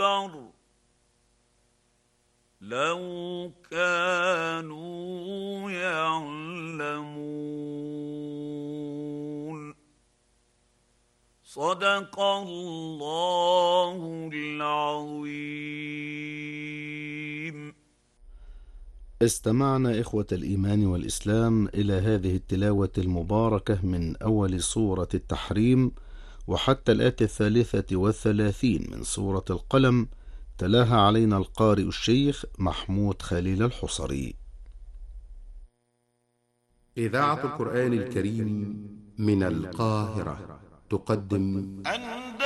أكبر لو كانوا يعلمون. صدق الله العظيم. استمعنا إخوة الإيمان والإسلام إلى هذه التلاوة المباركة من أول سورة التحريم وحتى الآية 33 من سورة القلم، تلاها علينا القارئ الشيخ محمود خليل الحصري. إذاعة القرآن الكريم من القاهرة تقدم